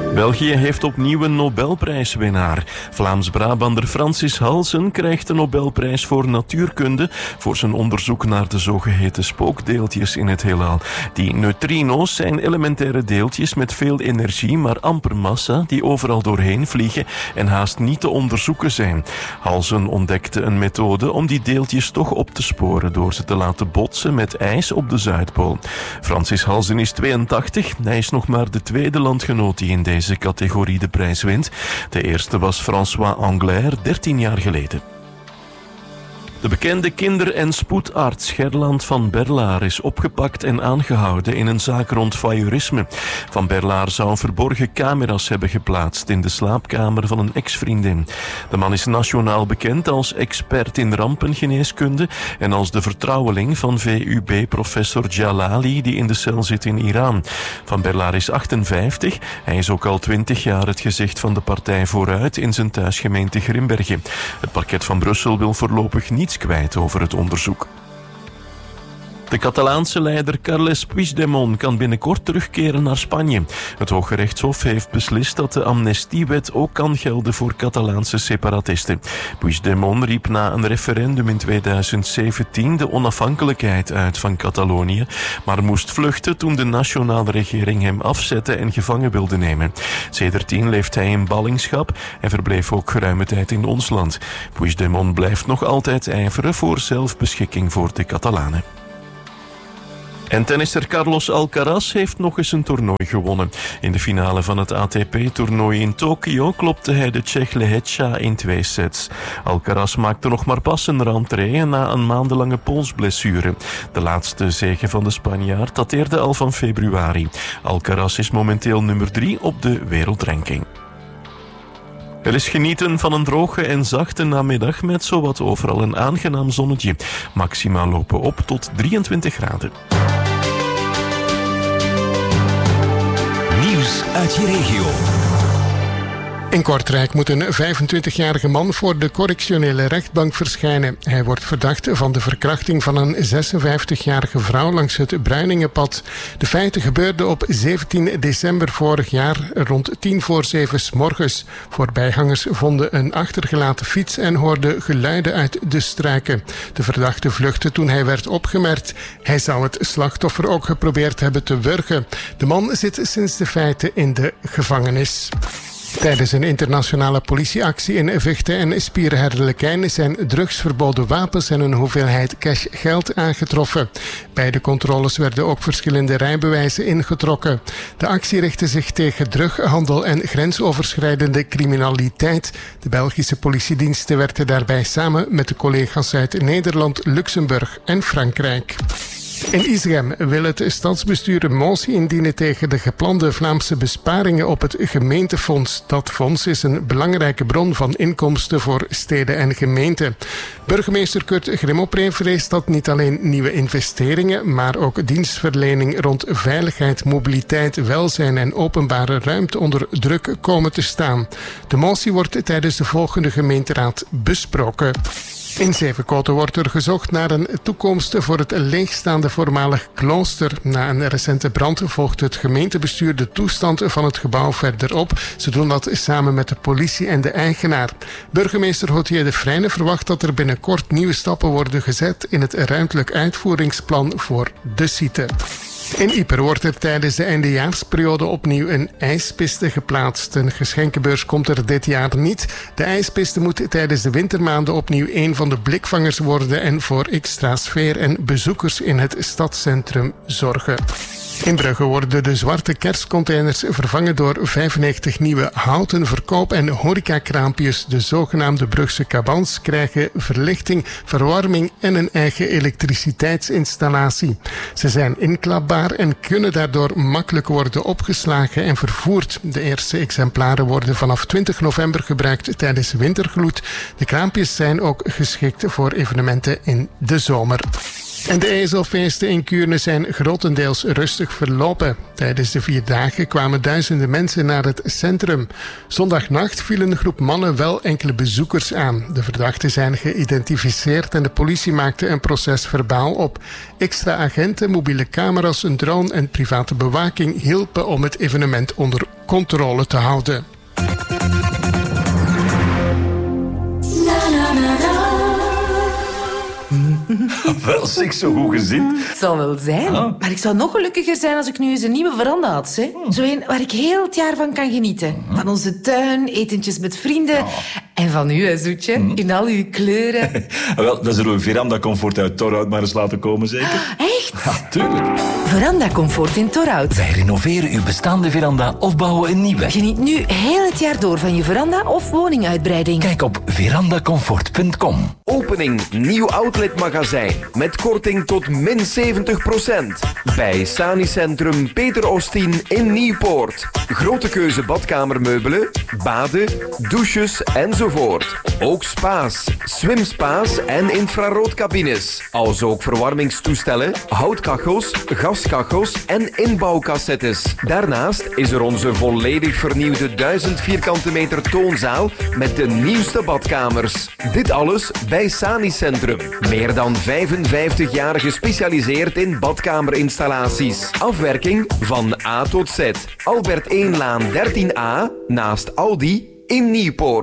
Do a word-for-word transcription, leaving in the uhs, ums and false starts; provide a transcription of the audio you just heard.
België heeft opnieuw een Nobelprijswinnaar. Vlaams-Brabander Francis Halsen krijgt de Nobelprijs voor natuurkunde voor zijn onderzoek naar de zogeheten spookdeeltjes in het heelal. Die neutrino's zijn elementaire deeltjes met veel energie, maar amper massa, die overal doorheen vliegen en haast niet te onderzoeken zijn. Halsen ontdekte een methode om die deeltjes toch op te sporen door ze te laten botsen met ijs op de Zuidpool. Francis Halsen is tweeëntachtig. Hij is nog maar de tweede landgenoot die in deze categorie de prijs wint. De eerste was François Anglaire, dertien jaar geleden. De bekende kinder- en spoedarts Gerland van Berlaar is opgepakt en aangehouden in een zaak rond voyeurisme. Van Berlaar zou verborgen camera's hebben geplaatst in de slaapkamer van een ex-vriendin. De man is nationaal bekend als expert in rampengeneeskunde en als de vertrouweling van V U B-professor Jalali die in de cel zit in Iran. Van Berlaar is achtenvijftig. Hij is ook al twintig jaar het gezicht van de partij Vooruit in zijn thuisgemeente Grimbergen. Het parket van Brussel wil voorlopig niet kwijt over het onderzoek. De Catalaanse leider Carles Puigdemont kan binnenkort terugkeren naar Spanje. Het Hooggerechtshof heeft beslist dat de amnestiewet ook kan gelden voor Catalaanse separatisten. Puigdemont riep na een referendum in tweeduizend zeventien de onafhankelijkheid uit van Catalonië, maar moest vluchten toen de nationale regering hem afzette en gevangen wilde nemen. Sedertdien leeft hij in ballingschap en verbleef ook geruime tijd in ons land. Puigdemont blijft nog altijd ijveren voor zelfbeschikking voor de Catalanen. En tennisser Carlos Alcaraz heeft nog eens een toernooi gewonnen. In de finale van het A T P-toernooi in Tokio klopte hij de Tsjech Lehecka in twee sets. Alcaraz maakte nog maar pas een rentrée na een maandenlange polsblessure. De laatste zege van de Spanjaard dateerde al van februari. Alcaraz is momenteel nummer drie op de wereldranking. Er is genieten van een droge en zachte namiddag met zowat overal een aangenaam zonnetje. Maxima lopen op tot drieëntwintig graden. Nieuws uit je regio. In Kortrijk moet een vijfentwintigjarige man voor de correctionele rechtbank verschijnen. Hij wordt verdacht van de verkrachting van een zesenvijftigjarige vrouw langs het Bruiningenpad. De feiten gebeurden op zeventien december vorig jaar rond tien voor zeven 's morgens. Voorbijgangers vonden een achtergelaten fiets en hoorden geluiden uit de struiken. De verdachte vluchtte toen hij werd opgemerkt. Hij zou het slachtoffer ook geprobeerd hebben te wurgen. De man zit sinds de feiten in de gevangenis. Tijdens een internationale politieactie in Vechten en Spierherdelekijn zijn drugsverboden wapens en een hoeveelheid cash geld aangetroffen. Bij de controles werden ook verschillende rijbewijzen ingetrokken. De actie richtte zich tegen drughandel en grensoverschrijdende criminaliteit. De Belgische politiediensten werkten daarbij samen met de collega's uit Nederland, Luxemburg en Frankrijk. In Isegem wil het stadsbestuur een motie indienen tegen de geplande Vlaamse besparingen op het gemeentefonds. Dat fonds is een belangrijke bron van inkomsten voor steden en gemeenten. Burgemeester Kurt Grimopre vreest dat niet alleen nieuwe investeringen, maar ook dienstverlening rond veiligheid, mobiliteit, welzijn en openbare ruimte onder druk komen te staan. De motie wordt tijdens de volgende gemeenteraad besproken. In Zevenkoten wordt er gezocht naar een toekomst voor het leegstaande voormalig klooster. Na een recente brand volgt het gemeentebestuur de toestand van het gebouw verder op. Ze doen dat samen met de politie en de eigenaar. Burgemeester Gauthier de Vrijne verwacht dat er binnenkort nieuwe stappen worden gezet in het ruimtelijk uitvoeringsplan voor de site. In Ieper wordt er tijdens de eindejaarsperiode opnieuw een ijspiste geplaatst. Een geschenkenbeurs komt er dit jaar niet. De ijspiste moet tijdens de wintermaanden opnieuw een van de blikvangers worden en voor extra sfeer en bezoekers in het stadscentrum zorgen. In Brugge worden de zwarte kerstcontainers vervangen door vijfennegentig nieuwe houten verkoop- en horecakraampjes. De zogenaamde Brugse cabans krijgen verlichting, verwarming en een eigen elektriciteitsinstallatie. Ze zijn inklapbaar en kunnen daardoor makkelijk worden opgeslagen en vervoerd. De eerste exemplaren worden vanaf twintig november gebruikt tijdens wintergloed. De kraampjes zijn ook geschikt voor evenementen in de zomer. En de ezelfeesten in Kuurne zijn grotendeels rustig verlopen. Tijdens de vier dagen kwamen duizenden mensen naar het centrum. Zondagnacht viel een groep mannen wel enkele bezoekers aan. De verdachten zijn geïdentificeerd en de politie maakte een proces verbaal op. Extra agenten, mobiele camera's, een drone en private bewaking hielpen om het evenement onder controle te houden. Wel, zeg, zo goed gezien. Het zal wel zijn. Ah. Maar ik zou nog gelukkiger zijn als ik nu eens een nieuwe veranda had. Hè? Hmm. Zo een waar ik heel het jaar van kan genieten. Van onze tuin, etentjes met vrienden. Ja. En van u, hè, Zoetje. Hmm. In al uw kleuren. Wel, dan zullen we Veranda Comfort uit Torhout maar eens laten komen, zeker? Echt? Ja, tuurlijk. Veranda Comfort in Torhout. Wij renoveren uw bestaande veranda of bouwen een nieuwe. Geniet nu heel het jaar door van je veranda of woninguitbreiding. Kijk op verandacomfort punt com. Opening nieuw outletmagazijn met korting tot min zeventig procent. Bij Sani-centrum Peter Ostien in Nieuwpoort. Grote keuze badkamermeubelen, baden, douches enzovoort. Ook spa's, swimspa's en infraroodcabines. Als ook verwarmingstoestellen, houtkachels, gaskachels en inbouwcassettes. Daarnaast is er onze volledig vernieuwde duizend vierkante meter toonzaal met de nieuwste badkamers. Dit alles bij Sani-centrum. Meer dan vijfenvijftig jaar gespecialiseerd in badkamerinstallaties. Afwerking van A tot Z. Albert één Laan dertien A naast Aldi in Nieuwpoort.